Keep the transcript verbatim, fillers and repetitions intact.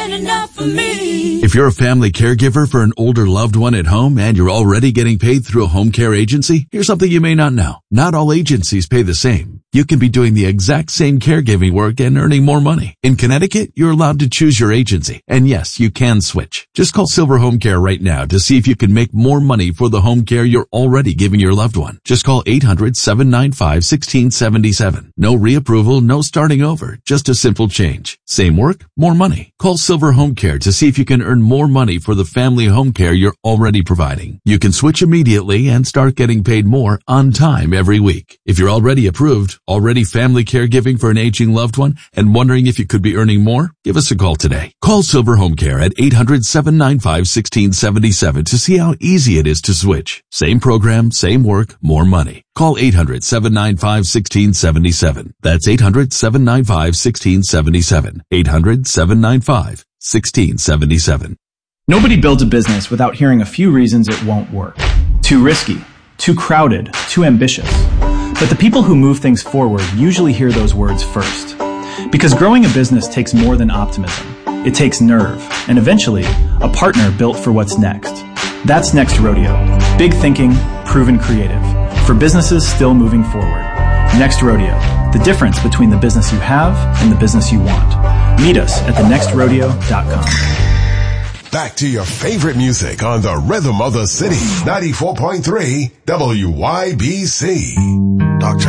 ain't enough for me. If you're a family caregiver for an older loved one at home and you're already getting paid through a home care agency, here's something you may not know. Not all agencies pay the same. You can be doing the exact same caregiving work and earning more money. In Connecticut, you're allowed to choose your agency. And yes, you can switch. Just call Silver Home Care right now to see if you can make more money for the home care you're already giving your loved one. Just call eight hundred, seven nine five, one six seven seven. No reapproval, no starting over. Just a simple change. Same work, more money. Call Silver Home Care to see if you can earn more money for the family home care you're already providing. You can switch immediately and start getting paid more on time every week. If you're already approved, already family caregiving for an aging loved one, and wondering if you could be earning more, give us a call today. Call Silver Home Care at eight hundred, seven nine five, one six seven seven to see how easy it is to switch. Same program, same work, more money. Call eight hundred, seven nine five, one six seven seven. That's eight hundred, seven nine five, one six seven seven. eight hundred, seven nine five, one six seven seven. Nobody builds a business without hearing a few reasons it won't work. Too risky, too crowded, too ambitious. But the people who move things forward usually hear those words first. Because growing a business takes more than optimism. It takes nerve, and eventually, a partner built for what's next. That's Next Rodeo. Big thinking, proven creative. For businesses still moving forward. Next Rodeo. The difference between the business you have and the business you want. Meet us at the next rodeo dot com. Back to your favorite music on the Rhythm of the City. ninety-four point three W Y B C. Doctor